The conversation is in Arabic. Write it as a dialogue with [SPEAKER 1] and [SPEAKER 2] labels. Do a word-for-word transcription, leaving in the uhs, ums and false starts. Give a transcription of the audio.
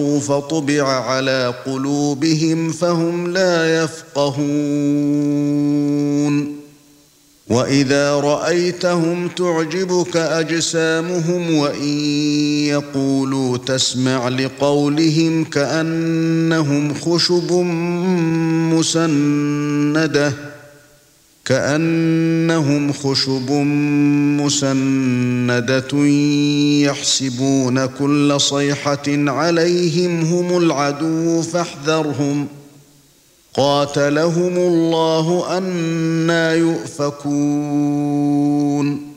[SPEAKER 1] فطبع على قلوبهم فهم لا يفقهون وَإِذَا رَأَيْتَهُمْ تُعْجِبُكَ أَجْسَامُهُمْ وَإِنْ يَقُولُوا تَسْمَعْ لِقَوْلِهِمْ كَأَنَّهُمْ خُشُبٌ مُّسَنَّدَةٌ كَأَنَّهُمْ خُشُبٌ مُّسَنَّدَةٌ يَحْسَبُونَ كُلَّ صَيْحَةٍ عَلَيْهِمْ هُمُ الْعَدُوُّ فَاحْذَرْهُمْ قَاتَلَهُمُ اللَّهُ أَنَّى يُؤْفَكُونَ